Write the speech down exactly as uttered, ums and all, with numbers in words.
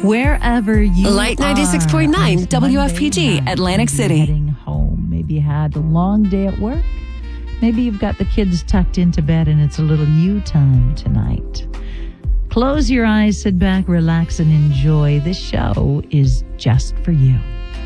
wherever you Light are. ninety-six point nine, It's W F P G, Monday night. Atlantic Maybe City. Heading home. Maybe you had a long day at work. Maybe you've got the kids tucked into bed and it's a little you time tonight. Close your eyes, sit back, relax, and enjoy. This show is just for you.